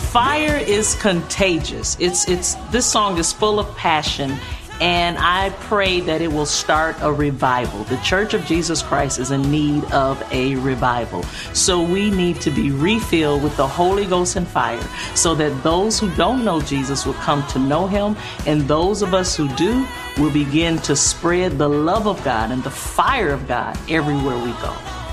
Fire is contagious. It's this song is full of passion, and I pray that it will start a revival. The Church of Jesus Christ is in need of a revival. So we need to be refilled with the Holy Ghost and fire so that those who don't know Jesus will come to know him, and those of us who do will begin to spread the love of God and the fire of God everywhere we go.